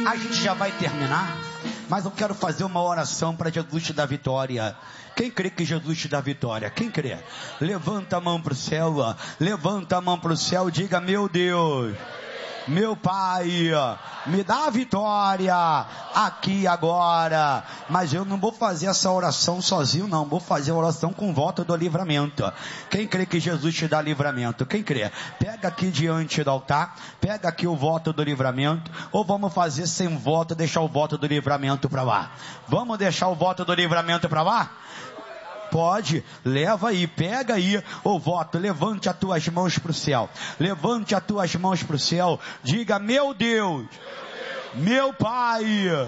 A gente já vai terminar, mas eu quero fazer uma oração para Jesus te dar vitória. Quem crê que Jesus te dá vitória? Quem crê? Levanta a mão para o céu, levanta a mão para o céu, diga: meu Deus, meu Pai, me dá a vitória aqui agora. Mas eu não vou fazer essa oração sozinho, não. Vou fazer a oração com voto do livramento. Quem crê que Jesus te dá livramento? Quem crê? Pega aqui diante do altar, pega aqui o voto do livramento. Ou vamos fazer sem voto, deixar o voto do livramento para lá? Vamos deixar o voto do livramento para lá? Pode, leva aí, pega aí o voto, levante as tuas mãos para o céu, levante as tuas mãos para o céu, diga: meu Deus, meu Pai,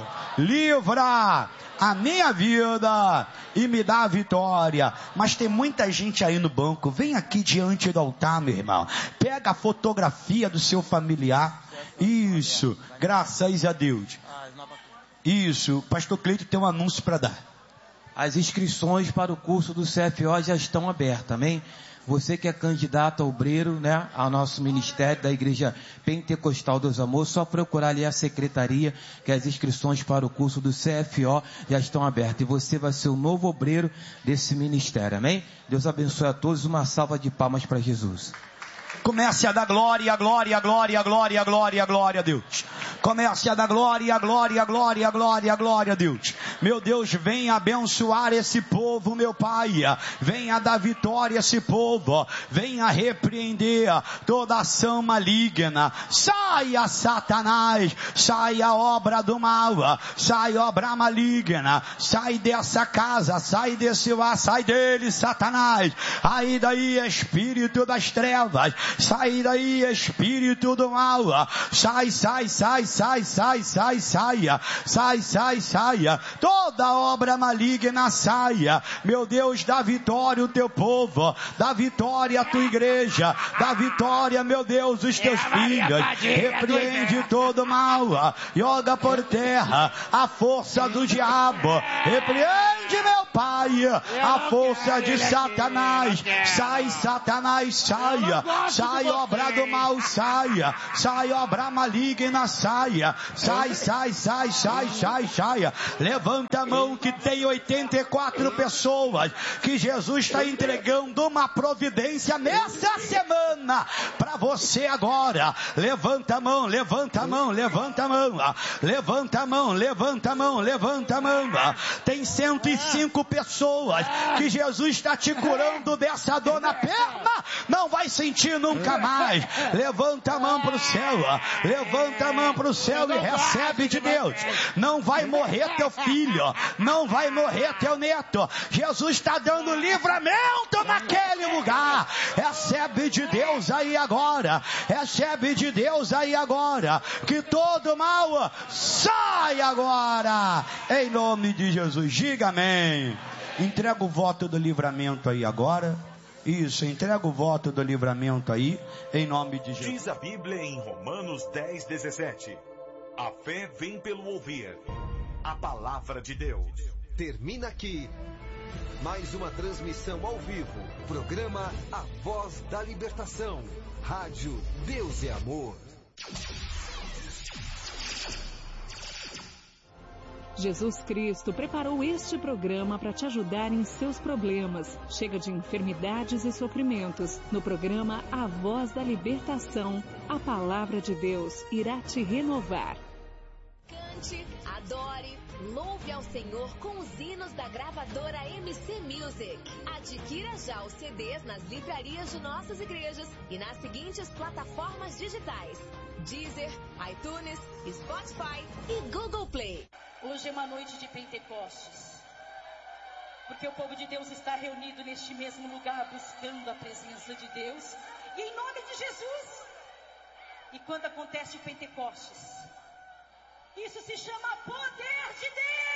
livra a minha vida e me dá a vitória. Mas tem muita gente aí no banco, vem aqui diante do altar, meu irmão, pega a fotografia do seu familiar, isso, graças a Deus, isso, pastor Cleito tem um anúncio para dar. As inscrições para o curso do CFO já estão abertas, amém? Você que é candidato a obreiro, né, ao nosso ministério da Igreja Pentecostal dos Amores, só procurar ali a secretaria, que as inscrições para o curso do CFO já estão abertas. E você vai ser o novo obreiro desse ministério, amém? Deus abençoe a todos, uma salva de palmas para Jesus. Comece a dar glória, glória, glória, glória, glória, glória a Deus. Comece a dar glória, glória, glória, glória, glória a Deus. Meu Deus, venha abençoar esse povo, meu Pai. Venha dar vitória a esse povo. Venha repreender toda ação maligna. Saia, Satanás. Saia obra do mal. Sai obra maligna. Sai dessa casa. Sai desse lar. Sai dele, Satanás. Aí daí, espírito das trevas. Sai daí, espírito do mal. Sai, sai, sai, sai, sai, sai, saia. Sai, sai, saia. Toda obra maligna saia. Meu Deus, dá vitória ao teu povo. Dá vitória à tua igreja. Dá vitória, meu Deus, os teus filhos. Repreende todo mal. Joga por terra a força do diabo. Repreende, meu Pai, a força de Satanás. Sai, Satanás, saia. Sai obra do mal, saia. Sai obra maligna, saia. Sai, sai, sai, sai, sai, saia. Levanta a mão que tem 84 pessoas que Jesus está entregando uma providência nessa semana para você agora. Levanta a mão, levanta a mão, levanta a mão. Levanta a mão, levanta a mão, levanta a mão. Tem 105 pessoas que Jesus está te curando dessa dor na perna. Não vai sentir nunca mais. Levanta a mão para o céu. Levanta a mão para o céu e recebe de Deus. Não vai morrer teu filho. Não vai morrer teu neto. Jesus está dando livramento naquele lugar. Recebe de Deus aí agora. Recebe de Deus aí agora. Que todo mal sai agora. Em nome de Jesus. Diga amém. Entrega o voto do livramento aí agora. Isso, entrega o voto do livramento aí, em nome de Jesus. Diz a Bíblia em Romanos 10:17. A fé vem pelo ouvir a palavra de Deus. Termina aqui mais uma transmissão ao vivo. Programa A Voz da Libertação. Rádio Deus é Amor. Jesus Cristo preparou este programa para te ajudar em seus problemas. Chega de enfermidades e sofrimentos. No programa A Voz da Libertação, a palavra de Deus irá te renovar. Cante, adore, louve ao Senhor com os hinos da gravadora MC Music. Adquira já os CDs nas livrarias de nossas igrejas e nas seguintes plataformas digitais: Deezer, iTunes, Spotify e Google Play. Hoje é uma noite de Pentecostes, porque o povo de Deus está reunido neste mesmo lugar, buscando a presença de Deus, e em nome de Jesus. E quando acontece o Pentecostes, isso se chama poder de Deus.